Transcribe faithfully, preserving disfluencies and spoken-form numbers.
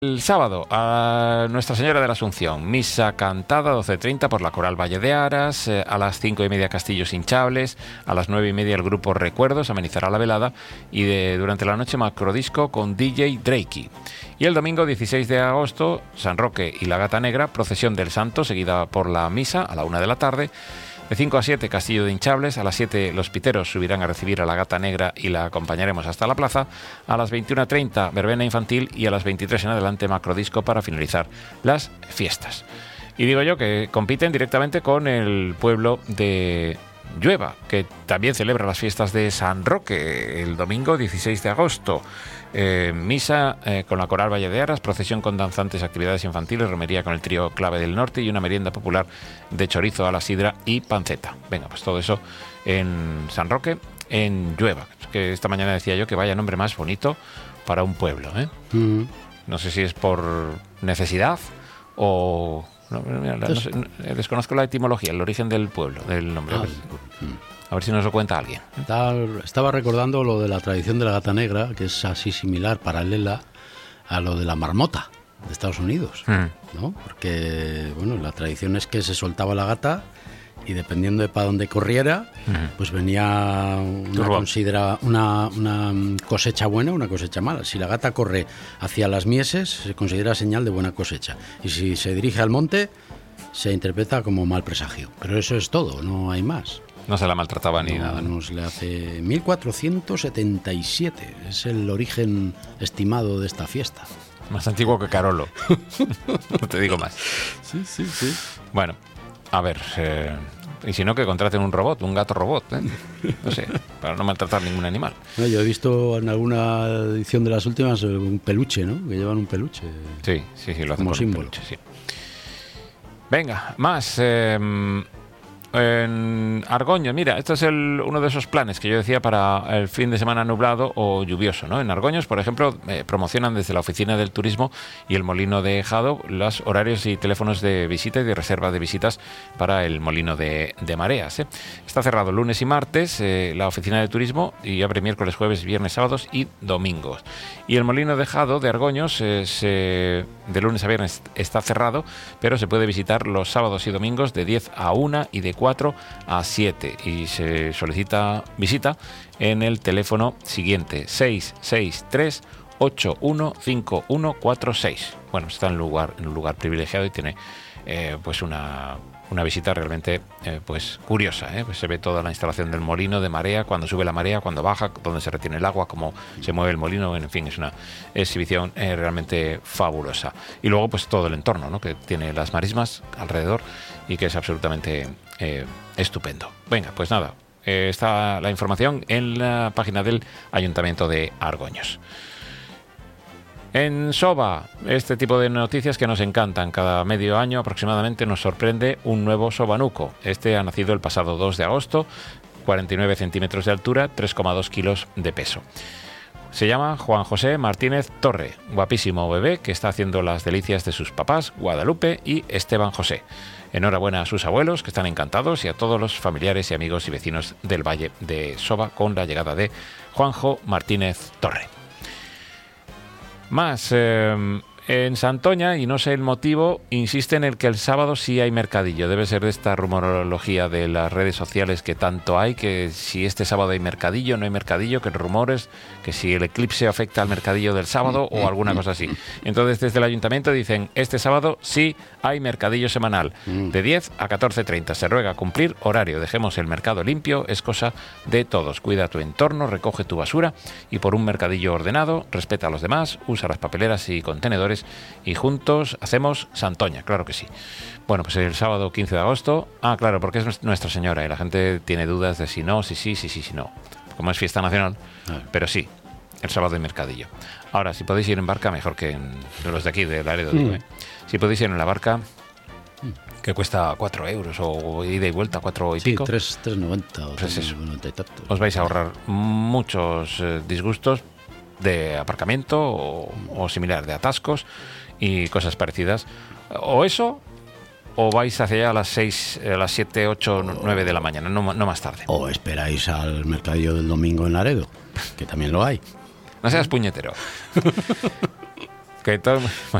El sábado, a Nuestra Señora de la Asunción, misa cantada doce treinta por la Coral Valle de Aras, eh, a las cinco y media Castillos Hinchables, a las nueve y media el grupo Recuerdos amenizará la velada y de, durante la noche macrodisco con D J Drakey. Y el domingo dieciséis de agosto, San Roque y la Gata Negra, procesión del Santo seguida por la misa a la una de la tarde. De cinco a siete, Castillo de Hinchables. A las siete, los piteros subirán a recibir a la Gata Negra y la acompañaremos hasta la plaza. A las veintiuna treinta, verbena infantil. Y a las veintitrés en adelante, macrodisco para finalizar las fiestas. Y digo yo que compiten directamente con el pueblo de Llueva, que también celebra las fiestas de San Roque el domingo dieciséis de agosto. Eh, misa eh, con la Coral Valle de Aras, procesión con danzantes, actividades infantiles, romería con el trío Clave del Norte y una merienda popular de chorizo a la sidra y panceta. Venga, pues todo eso en San Roque, en Llueva. Que esta mañana decía yo que vaya nombre más bonito para un pueblo, ¿eh? Mm. No sé si es por necesidad o... No, mira, no sé, desconozco la etimología, el origen del pueblo, del nombre. Ah, a ver si nos lo cuenta alguien. Estaba recordando lo de la tradición de la Gata Negra, que es así similar, paralela a lo de la marmota de Estados Unidos, mm. ¿no? Porque, bueno, la tradición es que se soltaba la gata y dependiendo de para dónde corriera, mm. pues venía una, considera, una, una cosecha buena o una cosecha mala. Si la gata corre hacia las mieses, se considera señal de buena cosecha. Y si se dirige al monte, se interpreta como mal presagio. Pero eso es todo, no hay más. No se la maltrataba ni no, nada. No se le hace mil cuatrocientos setenta y siete. Es el origen estimado de esta fiesta. Más antiguo que Carolo. No te digo más. Sí, sí, sí. Bueno, a ver... Eh... Y si no, que contraten un robot, un gato robot, ¿eh? No sé, para no maltratar ningún animal. No, yo he visto en alguna edición de las últimas un peluche, ¿no? Que llevan un peluche. Sí, sí, sí, lo hacen como símbolo. Peluche, sí. Venga, más. Eh, en Argoños, mira, este es el, uno de esos planes que yo decía para el fin de semana nublado o lluvioso, ¿no? En Argoños, por ejemplo, eh, promocionan desde la Oficina del Turismo y el Molino de Jado los horarios y teléfonos de visita y de reserva de visitas para el Molino de, de Mareas, ¿eh? Está cerrado lunes y martes eh, la Oficina de Turismo y abre miércoles, jueves, viernes, sábados y domingos. Y el Molino de Jado de Argoños eh, se, de lunes a viernes está cerrado, pero se puede visitar los sábados y domingos de diez a una y de cuatro a siete y se solicita visita en el teléfono siguiente seis seis tres ocho uno cinco uno cuatro seis. Bueno, está en un lugar, en un lugar privilegiado y tiene eh, pues una, una visita realmente eh, pues curiosa, ¿eh? Pues se ve toda la instalación del molino de marea, cuando sube la marea, cuando baja, donde se retiene el agua, cómo se mueve el molino, en fin, es una exhibición eh, realmente fabulosa. Y luego pues todo el entorno, ¿no? Que tiene las marismas alrededor y que es absolutamente eh, estupendo. Venga, pues nada, eh, está la información en la página del Ayuntamiento de Argoños. En Soba, este tipo de noticias que nos encantan. Cada medio año aproximadamente nos sorprende un nuevo sobanuco. Este ha nacido el pasado dos de agosto, cuarenta y nueve centímetros de altura, tres coma dos kilos de peso. Se llama Juan José Martínez Torre, guapísimo bebé que está haciendo las delicias de sus papás, Guadalupe y Esteban José. Enhorabuena a sus abuelos, que están encantados, y a todos los familiares y amigos y vecinos del Valle de Soba con la llegada de Juanjo Martínez Torre. Más, eh, en Santoña, y no sé el motivo, insisten en que el sábado sí hay mercadillo. Debe ser de esta rumorología de las redes sociales que tanto hay, que si este sábado hay mercadillo, no hay mercadillo, que rumores, que si el eclipse afecta al mercadillo del sábado o alguna cosa así. Entonces desde el ayuntamiento dicen, este sábado sí hay mercadillo semanal, de diez a catorce treinta. Se ruega cumplir horario, dejemos el mercado limpio, es cosa de todos. Cuida tu entorno, recoge tu basura y por un mercadillo ordenado, respeta a los demás, usa las papeleras y contenedores y juntos hacemos Santoña, claro que sí. Bueno, pues el sábado quince de agosto, ah, claro, porque es Nuestra Señora y la gente tiene dudas de si no, si sí, si sí, si no. Como es fiesta nacional, pero sí, el sábado hay mercadillo. Ahora, si podéis ir en barca, mejor que en, de los de aquí, de Laredo, digo, ¿eh? Si podéis ir en la barca, que cuesta cuatro euros o ida y vuelta, cuatro y sí, pico. tres noventa o pues tres noventa y tanto. Os vais a ahorrar muchos eh, disgustos de aparcamiento o, o similar, de atascos y cosas parecidas. O eso, o vais hacia allá a las seis, a las siete, ocho, nueve de la mañana, no, no más tarde. O esperáis al mercadillo del domingo en Laredo, que también lo hay. No seas puñetero. Que todo,